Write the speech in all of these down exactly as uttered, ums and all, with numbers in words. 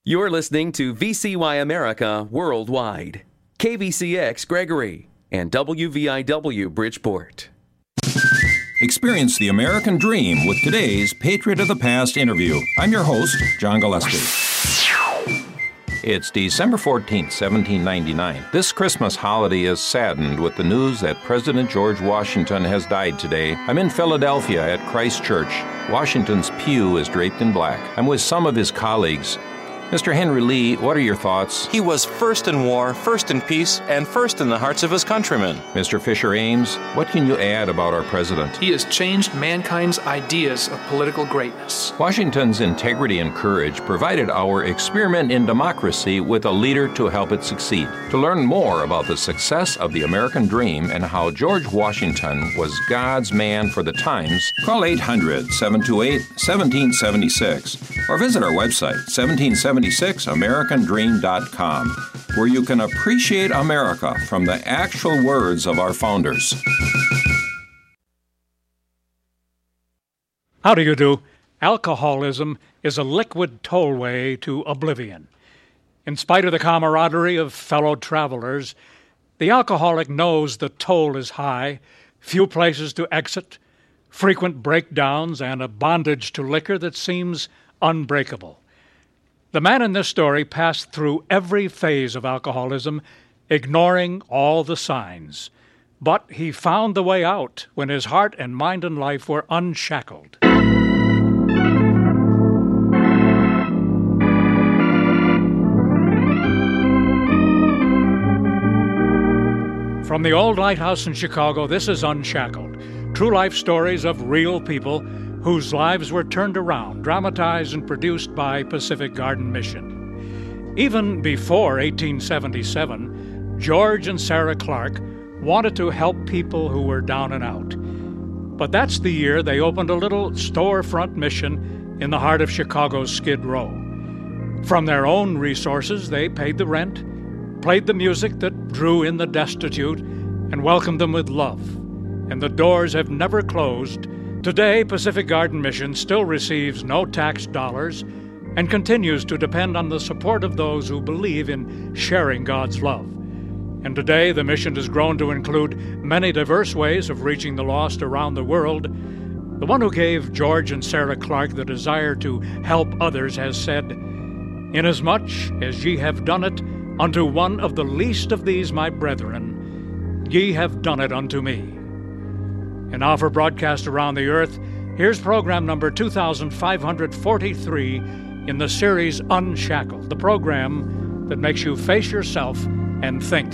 You're listening to V C Y America Worldwide, K V C X Gregory, and W V I W Bridgeport. Experience the American dream with today's Patriot of the Past interview. I'm your host, John Gillespie. It's December fourteenth, seventeen ninety-nine. This Christmas holiday is saddened with the news that President George Washington has died today. I'm in Philadelphia at Christ Church. Washington's pew is draped in black. I'm with some of his colleagues. Mister Henry Lee, what are your thoughts? He was first in war, first in peace, and first in the hearts of his countrymen. Mister Fisher Ames, what can you add about our president? He has changed mankind's ideas of political greatness. Washington's integrity and courage provided our experiment in democracy with a leader to help it succeed. To learn more about the success of the American dream and how George Washington was God's man for the times, call eight hundred, seven two eight, one seven seven six or visit our website, seventeen seventy-six american dream dot com, where you can appreciate America from the actual words of our founders. How do you do? Alcoholism is a liquid tollway to oblivion. In spite of the camaraderie of fellow travelers, the alcoholic knows the toll is high, few places to exit, frequent breakdowns, and a bondage to liquor that seems unbreakable. The man in this story passed through every phase of alcoholism, ignoring all the signs. But he found the way out when his heart and mind and life were unshackled. From the old lighthouse in Chicago, this is Unshackled. True life stories of real people whose lives were turned around, dramatized and produced by Pacific Garden Mission. Even before eighteen seventy-seven, George and Sarah Clark wanted to help people who were down and out. But that's the year they opened a little storefront mission in the heart of Chicago's Skid Row. From their own resources, they paid the rent, played the music that drew in the destitute, and welcomed them with love. And the doors have never closed. Today, Pacific Garden Mission still receives no tax dollars and continues to depend on the support of those who believe in sharing God's love. And today, the mission has grown to include many diverse ways of reaching the lost around the world. The one who gave George and Sarah Clark the desire to help others has said, "Inasmuch as ye have done it unto one of the least of these my brethren, ye have done it unto me." And now for broadcast around the earth, here's program number two thousand five hundred forty-three in the series Unshackled, the program that makes you face yourself and think.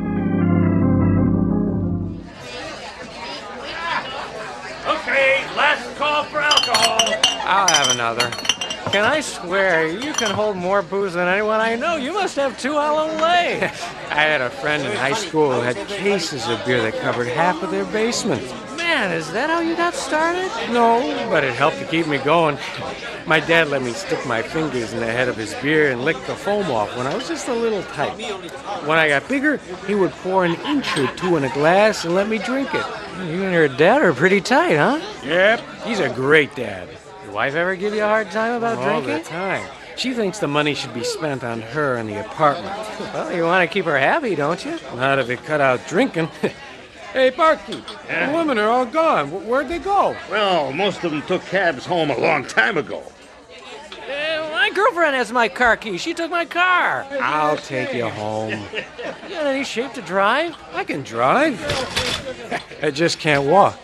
Okay, last call for alcohol. I'll have another. Can I swear you can hold more booze than anyone I know? You must have two a la lay. I had a friend in high school who had cases of beer that covered half of their basement. Man, is that how you got started? No, but it helped to keep me going. My dad let me stick my fingers in the head of his beer and lick the foam off when I was just a little tight. When I got bigger, he would pour an inch or two in a glass and let me drink it. You and your dad are pretty tight, huh? Yep, he's a great dad. Your wife ever give you a hard time about All drinking? All the time. She thinks the money should be spent on her and the apartment. Well, you want to keep her happy, don't you? Not if it cut out drinking. Hey, barkeep, yeah. The women are all gone. Where'd they go? Well, most of them took cabs home a long time ago. Uh, my girlfriend has my car key. She took my car. I'll take you home. You got any shape to drive? I can drive. I just can't walk.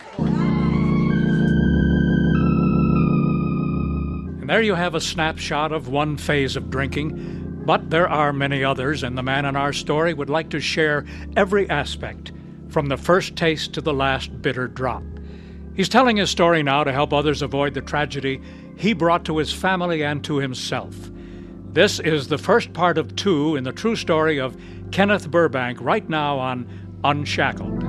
And there you have a snapshot of one phase of drinking, but there are many others, and the man in our story would like to share every aspect, from the first taste to the last bitter drop. He's telling his story now to help others avoid the tragedy he brought to his family and to himself. This is the first part of two in the true story of Kenneth Burbank, right now on Unshackled.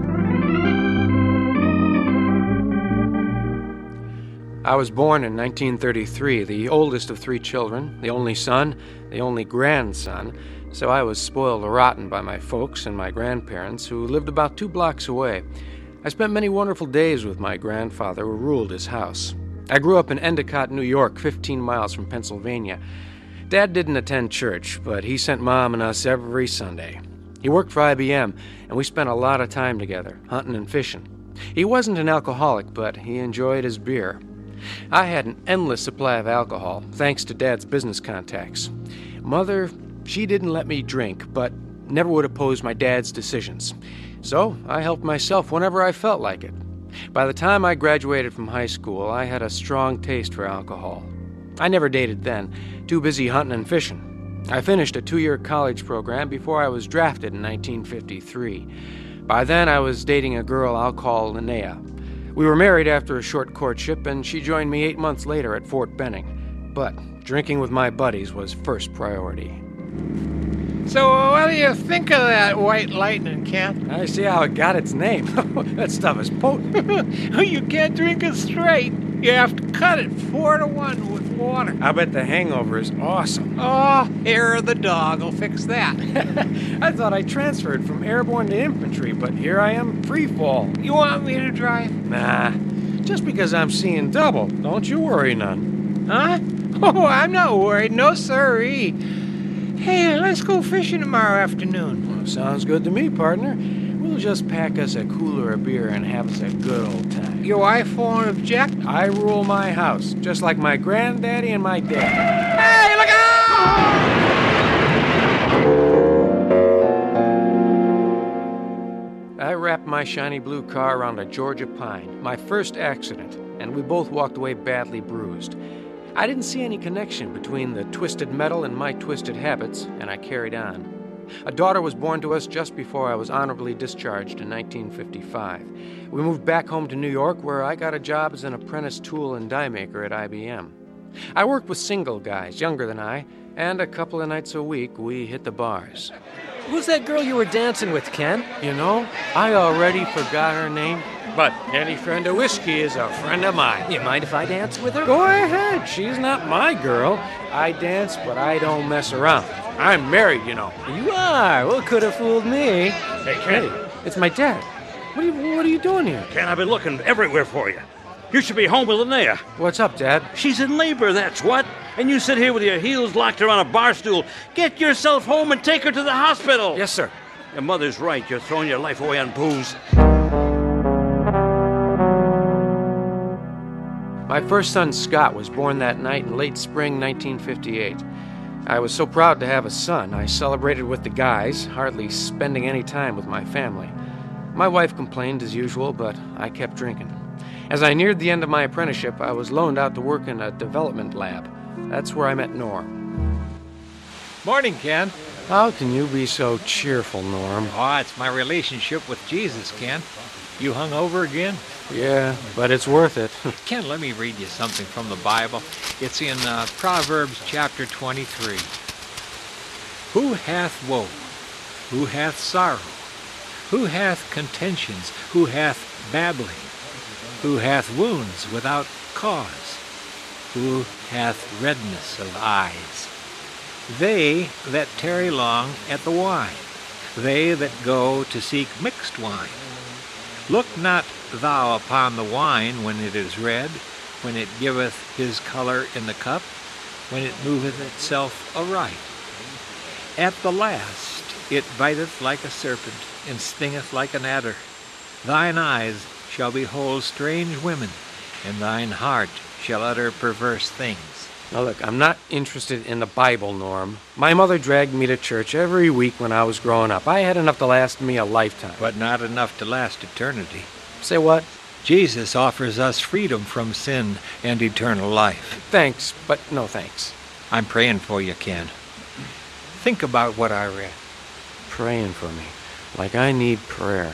I was born in nineteen thirty-three, the oldest of three children, the only son, the only grandson, so I was spoiled rotten by my folks and my grandparents, who lived about two blocks away. I spent many wonderful days with my grandfather, who ruled his house. I grew up in Endicott, New York, fifteen miles from Pennsylvania. Dad didn't attend church, but he sent Mom and us every Sunday. He worked for I B M, and we spent a lot of time together, hunting and fishing. He wasn't an alcoholic, but he enjoyed his beer. I had an endless supply of alcohol, thanks to Dad's business contacts. Mother, she didn't let me drink, but never would oppose my dad's decisions. So I helped myself whenever I felt like it. By the time I graduated from high school, I had a strong taste for alcohol. I never dated then, too busy hunting and fishing. I finished a two-year college program before I was drafted in nineteen fifty-three. By then, I was dating a girl I'll call Linnea. We were married after a short courtship, and she joined me eight months later at Fort Benning. But drinking with my buddies was first priority. So uh, what do you think of that white lightning, Ken? I see how it got its name. That stuff is potent. You can't drink it straight. You have to cut it four to one with water. I bet the hangover is awesome. Oh, hair of the dog will fix that. I thought I transferred from airborne to infantry, but here I am, free fall. You want me to drive? Nah, just because I'm seeing double. Don't you worry none. Huh? Oh, I'm not worried. No, sirree. Hey, let's go fishing tomorrow afternoon. Well, sounds good to me, partner. We'll just pack us a cooler of beer and have us a good old time. Your wife won't object? I rule my house, just like my granddaddy and my dad. Hey, look out! I wrapped my shiny blue car around a Georgia pine, my first accident, and we both walked away badly bruised. I didn't see any connection between the twisted metal and my twisted habits, and I carried on. A daughter was born to us just before I was honorably discharged in nineteen fifty-five. We moved back home to New York, where I got a job as an apprentice tool and die maker at I B M. I worked with single guys, younger than I, and a couple of nights a week we hit the bars. Who's that girl you were dancing with, Ken? You know, I already forgot her name, but any friend of whiskey is a friend of mine. You mind if I dance with her? Go ahead. She's not my girl. I dance, but I don't mess around. I'm married, you know. You are? Well, could have fooled me. Hey, Ken. Hey, it's my dad. What are you, what are you doing here? Ken, I've been looking everywhere for you. You should be home with Linnea. What's up, Dad? She's in labor, that's what. And you sit here with your heels locked around a bar stool. Get yourself home and take her to the hospital. Yes, sir. Your mother's right. You're throwing your life away on booze. My first son, Scott, was born that night in late spring nineteen fifty-eight. I was so proud to have a son, I celebrated with the guys, hardly spending any time with my family. My wife complained as usual, but I kept drinking. As I neared the end of my apprenticeship, I was loaned out to work in a development lab. That's where I met Norm. Morning, Ken. How can you be so cheerful, Norm? Oh, it's my relationship with Jesus, Ken. You hung over again? Yeah, but it's worth it. Ken, let me read you something from the Bible. It's in uh, Proverbs chapter twenty-three. Who hath woe? Who hath sorrow? Who hath contentions? Who hath babbling? Who hath wounds without cause? Who hath redness of eyes? They that tarry long at the wine, they that go to seek mixed wine. Look not thou upon the wine when it is red, when it giveth his color in the cup, when it moveth itself aright. At the last it biteth like a serpent, and stingeth like an adder. Thine eyes shall behold strange women, and thine heart shall utter perverse things. Now look, I'm not interested in the Bible, Norm. My mother dragged me to church every week when I was growing up. I had enough to last me a lifetime. But not enough to last eternity. Say what? Jesus offers us freedom from sin and eternal life. Thanks, but no thanks. I'm praying for you, Ken. Think about what I read. Praying for me, like I need prayer.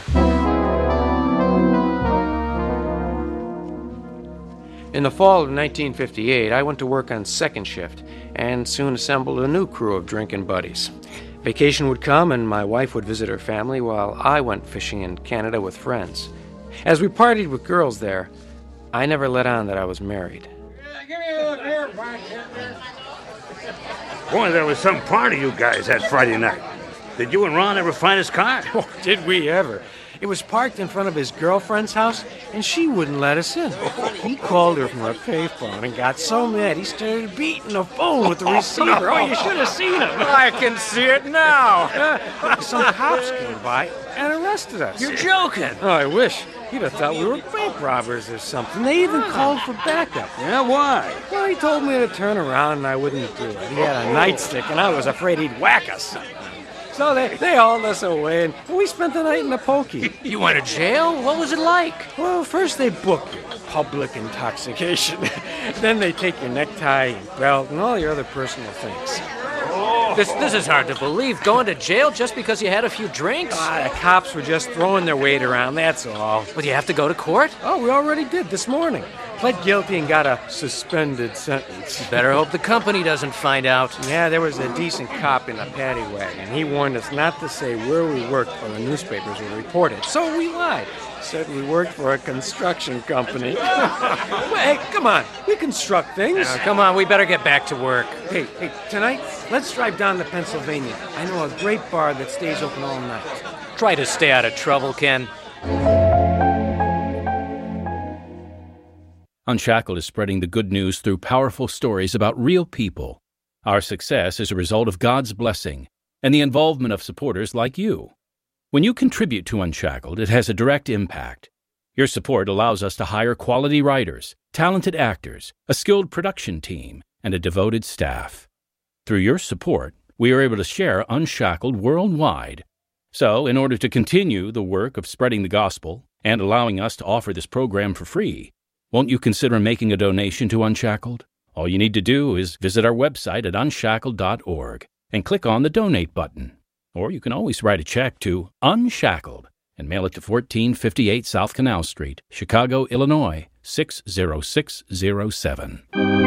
In the fall of nineteen fifty-eight, I went to work on second shift and soon assembled a new crew of drinking buddies. Vacation would come and my wife would visit her family while I went fishing in Canada with friends. As we partied with girls there, I never let on that I was married. Give me a little beer, bartender. Boy, there was some party you guys had Friday night. Did you and Ron ever find his car? Oh, did we ever? It was parked in front of his girlfriend's house, and she wouldn't let us in. He called her from her payphone and got so mad he started beating the phone with the receiver. Oh, you should have seen him. I can see it now. Uh, some cops came by and arrested us. You're joking. Oh, I wish. You'd have thought we were bank robbers or something. They even called for backup. Yeah, why? Well, he told me to turn around and I wouldn't do it. He had a nightstick and I was afraid he'd whack us. So they, they hauled us away and we spent the night in the pokey. You went to jail? What was it like? Well, first they book you. Public intoxication. Then they take your necktie and belt and all your other personal things. This this is hard to believe. Going to jail just because you had a few drinks? Ah, the cops were just throwing their weight around, that's all. Well, you have to go to court? Oh, we already did this morning. Pled guilty and got a suspended sentence. Better hope the company doesn't find out. Yeah, there was a decent cop in a paddy wagon. He warned us not to say where we worked or the newspapers would report it. So we lied. Said we worked for a construction company. Well, hey, come on. We construct things. Now, come on, we better get back to work. Hey, hey, tonight, let's drive down to Pennsylvania. I know a great bar that stays open all night. Try to stay out of trouble, Ken. Unshackled is spreading the good news through powerful stories about real people. Our success is a result of God's blessing and the involvement of supporters like you. When you contribute to Unshackled, it has a direct impact. Your support allows us to hire quality writers, talented actors, a skilled production team, and a devoted staff. Through your support, we are able to share Unshackled worldwide. So, in order to continue the work of spreading the gospel and allowing us to offer this program for free, won't you consider making a donation to Unshackled? All you need to do is visit our website at unshackled dot org and click on the Donate button. Or you can always write a check to Unshackled and mail it to fourteen fifty-eight South Canal Street, Chicago, Illinois, six zero six zero seven.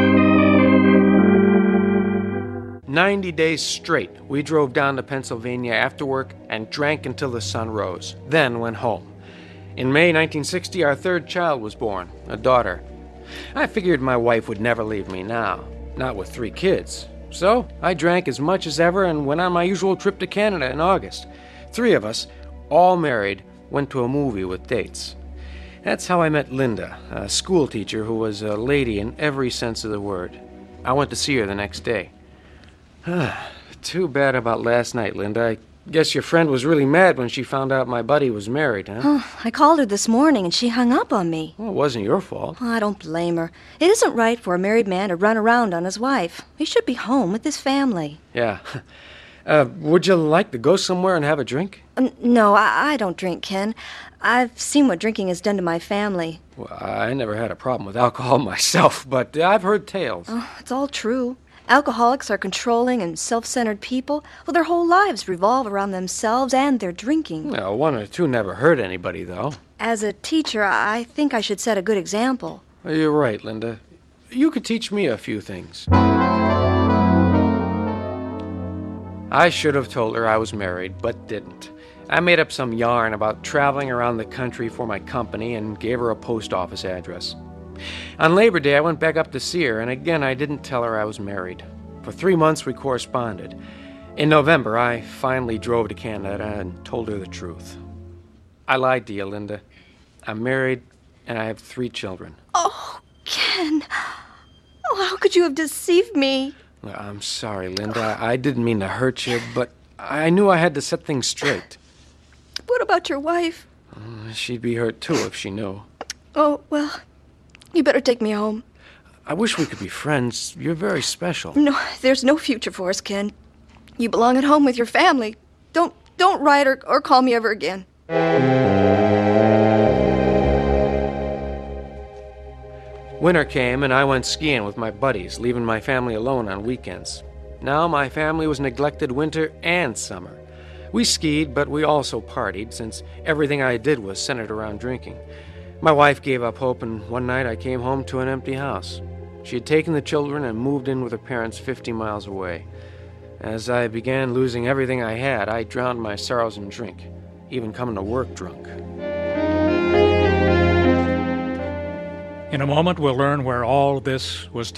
Ninety days straight, we drove down to Pennsylvania after work and drank until the sun rose, then went home. In May nineteen sixty, our third child was born, a daughter. I figured my wife would never leave me now, not with three kids. So I drank as much as ever and went on my usual trip to Canada in August. Three of us, all married, went to a movie with dates. That's how I met Linda, a school teacher who was a lady in every sense of the word. I went to see her the next day. Too bad about last night, Linda. I guess your friend was really mad when she found out my buddy was married, huh? Oh, I called her this morning and she hung up on me. Well, it wasn't your fault. Oh, I don't blame her. It isn't right for a married man to run around on his wife. He should be home with his family. Yeah. Uh, would you like to go somewhere and have a drink? Uh, no, I, I don't drink, Ken. I've seen what drinking has done to my family. Well, I never had a problem with alcohol myself, but I've heard tales. Oh, it's all true. Alcoholics are controlling and self-centered people. Well, their whole lives revolve around themselves and their drinking. Well, one or two never hurt anybody, though. As a teacher, I think I should set a good example. You're right, Linda. You could teach me a few things. I should have told her I was married, but didn't. I made up some yarn about traveling around the country for my company and gave her a post office address. On Labor Day, I went back up to see her, and again, I didn't tell her I was married. For three months, we corresponded. In November, I finally drove to Canada and told her the truth. I lied to you, Linda. I'm married, and I have three children. Oh, Ken. Oh, how could you have deceived me? I'm sorry, Linda. I didn't mean to hurt you, but I knew I had to set things straight. What about your wife? Uh, she'd be hurt, too, if she knew. Oh, well, you better take me home. I wish we could be friends. You're very special. No, there's no future for us, Ken. You belong at home with your family. Don't don't write or, or call me ever again. Winter came, and I went skiing with my buddies, leaving my family alone on weekends. Now my family was neglected winter and summer. We skied, but we also partied, since everything I did was centered around drinking. My wife gave up hope, and one night I came home to an empty house. She had taken the children and moved in with her parents fifty miles away. As I began losing everything I had, I drowned my sorrows in drink, even coming to work drunk. In a moment, we'll learn where all this was